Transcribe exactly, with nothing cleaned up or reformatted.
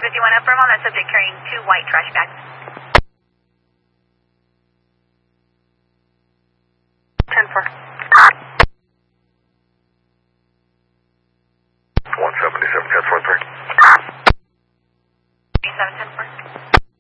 fifty-one affirm on that subject carrying two white trash bags. ten four.